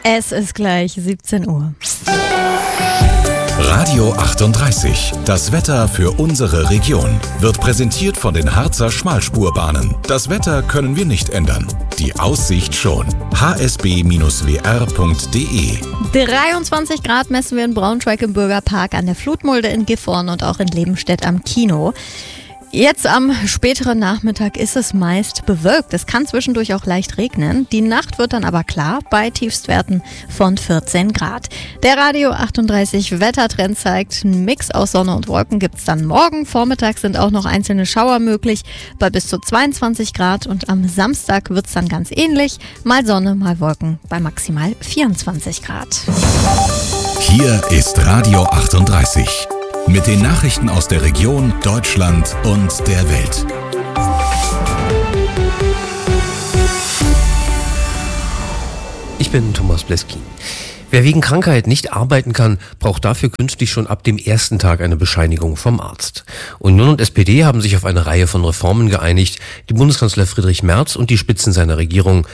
Es ist gleich 17 Uhr. Radio 38, das Wetter für unsere Region, wird präsentiert von den Harzer Schmalspurbahnen. Das Wetter können wir nicht ändern, die Aussicht schon. hsb-wr.de 23 Grad messen wir in Braunschweig im Bürgerpark, an der Flutmulde in Gifhorn und auch in Lebenstedt am Kino. Jetzt am späteren Nachmittag ist es meist bewölkt. Es kann zwischendurch auch leicht regnen. Die Nacht wird dann aber klar bei Tiefstwerten von 14 Grad. Der Radio 38 Wettertrend zeigt, einen Mix aus Sonne und Wolken gibt es dann morgen. Vormittags sind auch noch einzelne Schauer möglich bei bis zu 22 Grad. Und am Samstag wird es dann ganz ähnlich. Mal Sonne, mal Wolken bei maximal 24 Grad. Hier ist Radio 38. Mit den Nachrichten aus der Region, Deutschland und der Welt. Ich bin Thomas Bleskin. Wer wegen Krankheit nicht arbeiten kann, braucht dafür künftig schon ab dem ersten Tag eine Bescheinigung vom Arzt. Union und SPD haben sich auf eine Reihe von Reformen geeinigt, die Bundeskanzler Friedrich Merz und die Spitzen seiner Regierung